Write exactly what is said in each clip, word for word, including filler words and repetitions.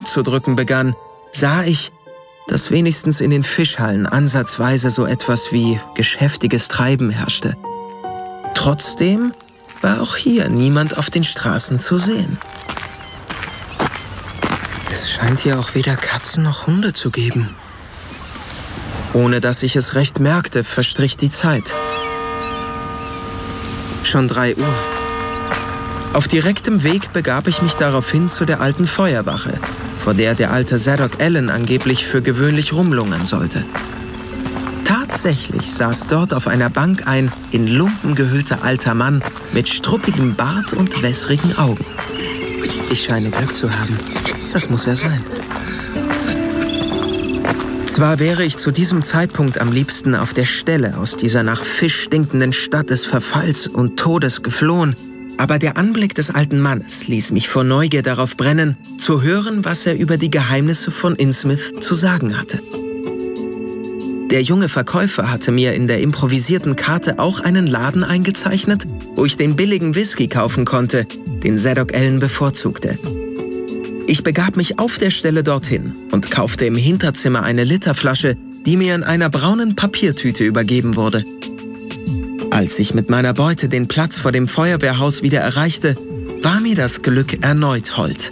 zu drücken begann, sah ich, dass wenigstens in den Fischhallen ansatzweise so etwas wie geschäftiges Treiben herrschte. Trotzdem war auch hier niemand auf den Straßen zu sehen. Es scheint hier auch weder Katzen noch Hunde zu geben. Ohne dass ich es recht merkte, verstrich die Zeit. Schon drei Uhr. Auf direktem Weg begab ich mich daraufhin zu der alten Feuerwache, vor der der alte Zadok Allen angeblich für gewöhnlich rumlungern sollte. Tatsächlich saß dort auf einer Bank ein in Lumpen gehüllter alter Mann mit struppigem Bart und wässrigen Augen. Ich scheine Glück zu haben. Das muss er sein. Zwar wäre ich zu diesem Zeitpunkt am liebsten auf der Stelle aus dieser nach Fisch stinkenden Stadt des Verfalls und Todes geflohen, aber der Anblick des alten Mannes ließ mich vor Neugier darauf brennen, zu hören, was er über die Geheimnisse von Innsmouth zu sagen hatte. Der junge Verkäufer hatte mir in der improvisierten Karte auch einen Laden eingezeichnet, wo ich den billigen Whisky kaufen konnte, den Zadok Allen bevorzugte. Ich begab mich auf der Stelle dorthin und kaufte im Hinterzimmer eine Literflasche, die mir in einer braunen Papiertüte übergeben wurde. Als ich mit meiner Beute den Platz vor dem Feuerwehrhaus wieder erreichte, war mir das Glück erneut hold.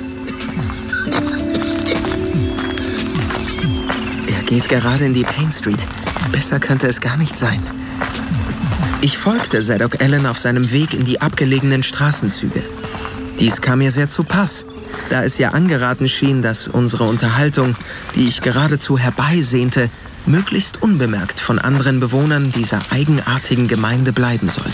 Er geht gerade in die Payne Street. Besser könnte es gar nicht sein. Ich folgte Zadok Allen auf seinem Weg in die abgelegenen Straßenzüge. Dies kam mir sehr zu Pass, da es ja angeraten schien, dass unsere Unterhaltung, die ich geradezu herbeisehnte, möglichst unbemerkt von anderen Bewohnern dieser eigenartigen Gemeinde bleiben sollte.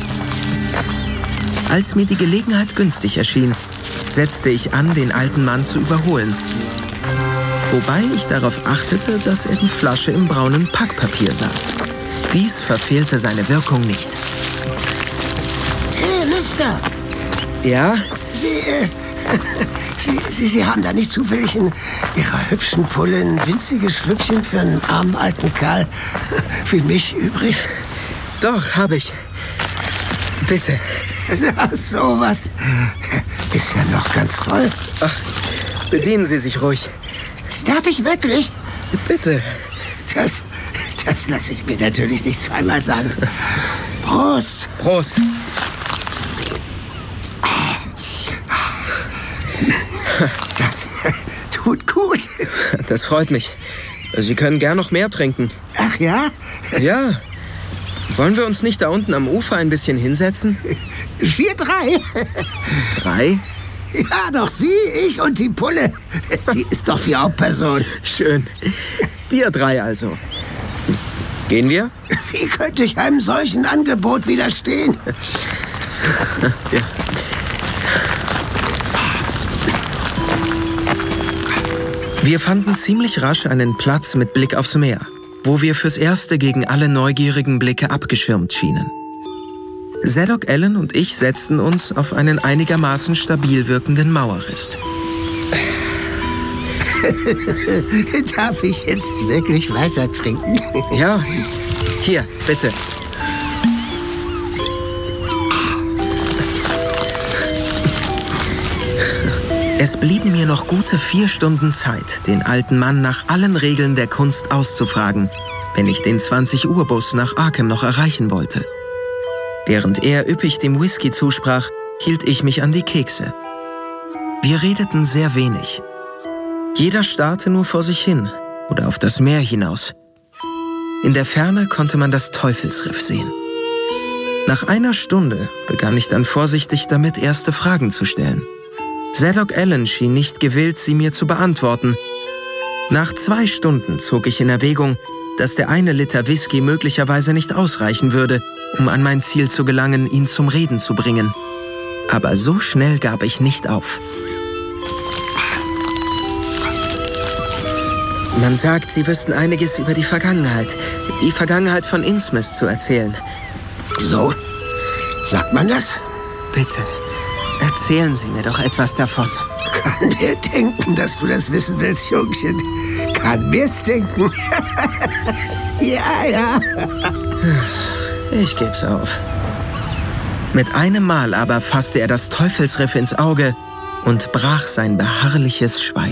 Als mir die Gelegenheit günstig erschien, setzte ich an, den alten Mann zu überholen. Wobei ich darauf achtete, dass er die Flasche im braunen Packpapier sah. Dies verfehlte seine Wirkung nicht. Hey, Mister! Ja? Sie, äh, Sie, Sie, Sie haben da nicht zufällig in Ihrer hübschen Pulle ein winziges Schlückchen für einen armen alten Kerl wie mich übrig? Doch, habe ich. Bitte. Na, sowas ist ja noch ganz voll. Ach, bedienen Sie sich ruhig. Darf ich wirklich? Bitte. Das, das lasse ich mir natürlich nicht zweimal sagen. Prost! Prost! Das tut gut. Das freut mich. Sie können gern noch mehr trinken. Ach ja? Ja. Wollen wir uns nicht da unten am Ufer ein bisschen hinsetzen? Wir drei. Drei? Ja, doch Sie, ich und die Pulle. Die ist doch die Hauptperson. Schön. Wir drei also. Gehen wir? Wie könnte ich einem solchen Angebot widerstehen? Ja. Wir fanden ziemlich rasch einen Platz mit Blick aufs Meer, wo wir fürs Erste gegen alle neugierigen Blicke abgeschirmt schienen. Zadok Allen und ich setzten uns auf einen einigermaßen stabil wirkenden Mauerrest. Darf ich jetzt wirklich weiter trinken? Ja, hier, bitte. Es blieben mir noch gute vier Stunden Zeit, den alten Mann nach allen Regeln der Kunst auszufragen, wenn ich den zwanzig-Uhr-Bus nach Arkham noch erreichen wollte. Während er üppig dem Whisky zusprach, hielt ich mich an die Kekse. Wir redeten sehr wenig. Jeder starrte nur vor sich hin oder auf das Meer hinaus. In der Ferne konnte man das Teufelsriff sehen. Nach einer Stunde begann ich dann vorsichtig damit, erste Fragen zu stellen. Zadok Allen schien nicht gewillt, sie mir zu beantworten. Nach zwei Stunden zog ich in Erwägung, dass der eine Liter Whisky möglicherweise nicht ausreichen würde, um an mein Ziel zu gelangen, ihn zum Reden zu bringen. Aber so schnell gab ich nicht auf. Man sagt, Sie wüssten einiges über die Vergangenheit. Die Vergangenheit von Innsmouth zu erzählen. So? Sagt man das? Bitte, erzählen Sie mir doch etwas davon. Kann mir denken, dass du das wissen willst, Jungchen. Kann mir's denken. Ja, ja. Ich geb's auf. Mit einem Mal aber fasste er das Teufelsriff ins Auge und brach sein beharrliches Schweigen.